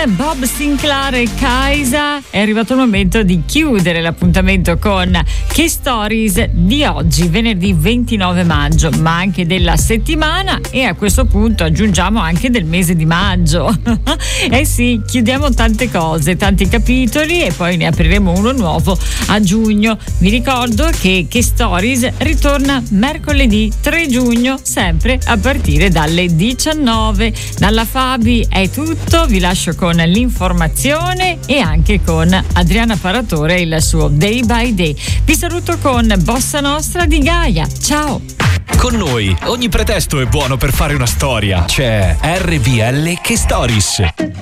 Bob Sinclair e Kaisa è arrivato il momento di chiudere l'appuntamento con Che Stories di oggi, venerdì 29 maggio, ma anche della settimana, e a questo punto aggiungiamo anche del mese di maggio. Eh sì, chiudiamo tante cose, tanti capitoli, e poi ne apriremo uno nuovo a giugno. Vi ricordo che Stories ritorna mercoledì 3 giugno, sempre a partire dalle 19. Dalla Fabi è tutto, vi lascio con l'informazione e anche con Adriana Paratore e il suo Day by Day. Vi saluto con Bossa Nostra di Gaia. Ciao! Con noi ogni pretesto è buono per fare una storia. C'è RVL Che Stories.